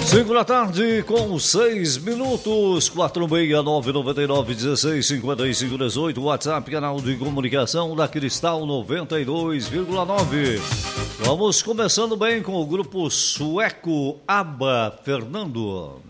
5 da tarde com 6 minutos, 469-99-16-55-18, WhatsApp, canal de comunicação da Cristal 92,9. Vamos começando bem com o grupo sueco ABBA, Fernando.